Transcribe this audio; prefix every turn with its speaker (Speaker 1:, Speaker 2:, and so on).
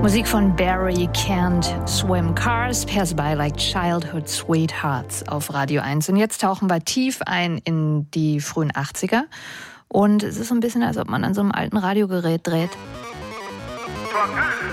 Speaker 1: Musik von Barry Can't Swim. Cars pass by like childhood sweethearts auf Radio 1. Und jetzt tauchen wir tief ein in die frühen 80er. Und es ist so ein bisschen, als ob man an so einem alten Radiogerät dreht.